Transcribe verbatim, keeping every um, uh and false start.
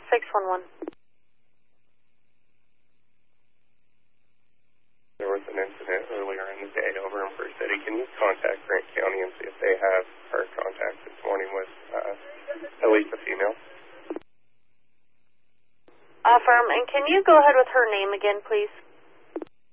six one one. There was an incident earlier in the day over in First City. Can you contact Grant County and see if they have our contact this morning with uh, at least a female? Affirm. And can you go ahead with her name again, please?